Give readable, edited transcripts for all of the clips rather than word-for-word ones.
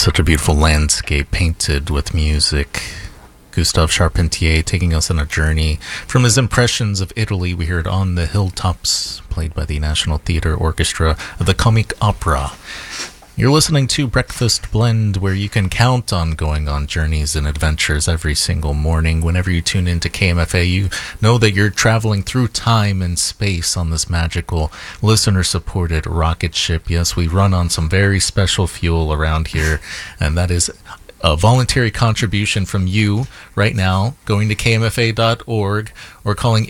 Such a beautiful landscape painted with music. Gustave Charpentier taking us on a journey. From his impressions of Italy, we heard On the Hilltops, played by the National Theatre Orchestra of the Comic Opera. You're listening to Breakfast Blend, where you can count on going on journeys and adventures every single morning. Whenever you tune into KMFA, you know that you're traveling through time and space on this magical, listener-supported rocket ship. Yes, we run on some very special fuel around here, and that is a voluntary contribution from you right now, going to kmfa.org or calling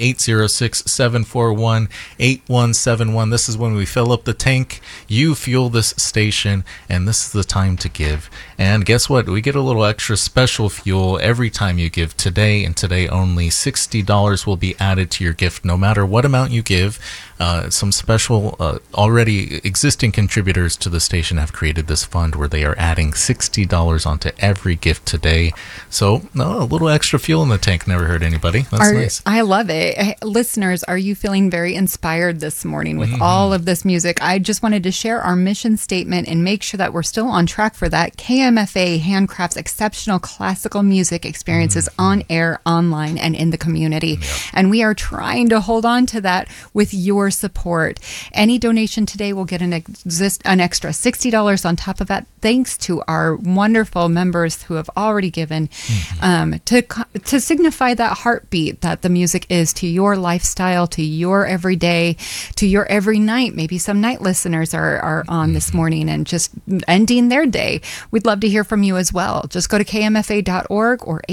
806-741-8171. This is when we fill up the tank, you fuel this station, and this is the time to give. And guess what? We get a little extra special fuel every time you give. Today and today only, $60 will be added to your gift no matter what amount you give. Some special already existing contributors to the station have created this fund where they are adding $60 onto every gift today. So a little extra fuel in the tank never hurt anybody. That's nice. I love it. Listeners, are you feeling very inspired this morning with all of this music? I just wanted to share our mission statement and make sure that we're still on track for that. KMFA handcrafts exceptional classical music experiences on air, online, and in the community. Yep. And we are trying to hold on to that with your support. Any donation today will get an extra $60 on top of that, thanks to our wonderful members who have already given, to signify that heartbeat that the music is to your lifestyle, to your everyday, to your every night. Maybe some night listeners are on this morning and just ending their day. We'd love to hear from you as well. Just go to kmfa.org or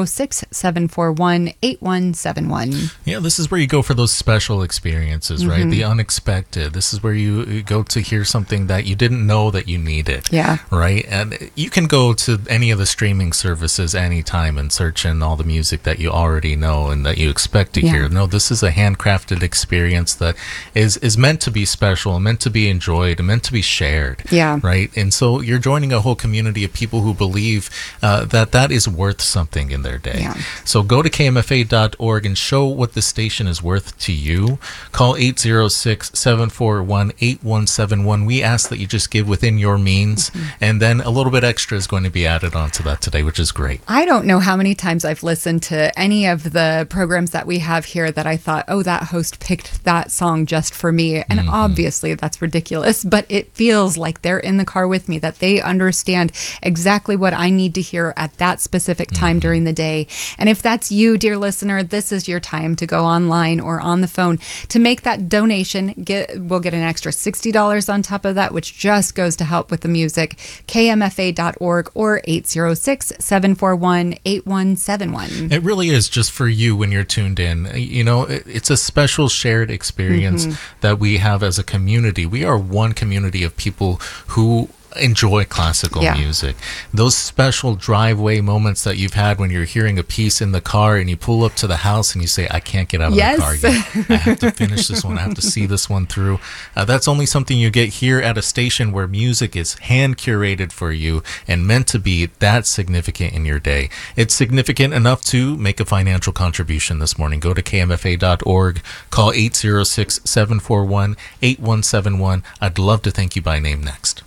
806-741-8171. Yeah, this is where you go for those special experiences, right? The unexpected. This is where you go to hear something that you didn't know that you needed. Yeah. Right? And you can go to any of the streaming services anytime and search in all the music that you already know and that you expect to hear. No, this is a handcrafted experience that is meant to be special, meant to be enjoyed, and meant to be shared. Yeah. Right? And so you're joining a whole community of people who believe that is worth something in their day. Yeah. So go to kmfa.org and show what the station is worth to you. Call 806-741-8171. We ask that you just give within your means, and then a little bit extra is going to be added onto that today, which is great. I don't know how many times I've listened to any of the programs that we have here that I thought, oh, that host picked that song just for me. And obviously that's ridiculous, but it feels like they're in the car with me, that they understand exactly what I need to hear at that specific time during the day. And if that's you, dear listener, this is your time to go online or on the phone to make that donation. We'll get an extra $60 on top of that, which just goes to help with the music. KMFA.org or 806-741-8171. It really is just for you when you're tuned in. You know, it's a special shared experience that we have as a community. We are one community of people who enjoy classical music. Those special driveway moments that you've had when you're hearing a piece in the car and you pull up to the house and you say, I can't get out of the car yet. I have to finish this one. I have to see this one through. That's only something you get here at a station where music is hand curated for you and meant to be that significant in your day. It's significant enough to make a financial contribution this morning. Go to kmfa.org, call 806-741-8171. I'd love to thank you by name next.